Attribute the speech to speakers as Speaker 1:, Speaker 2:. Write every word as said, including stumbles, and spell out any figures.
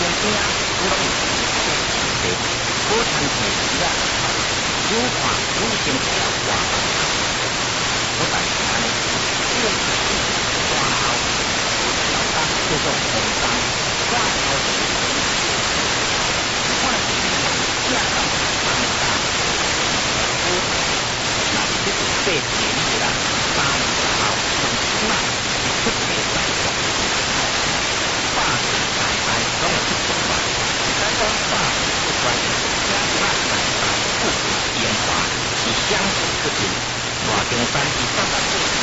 Speaker 1: 边有拢有这个好餐厅啊，有看有先不要挂板头，我但是安尼，这个是挂后，老当叫做红当，挂后就是我来是正当红当，那是这个八点啦，三后从那出个在挂。百事大大拢会出动吧，但讲百事不关，加百大大不研发是相互不平。大中山是三百岁。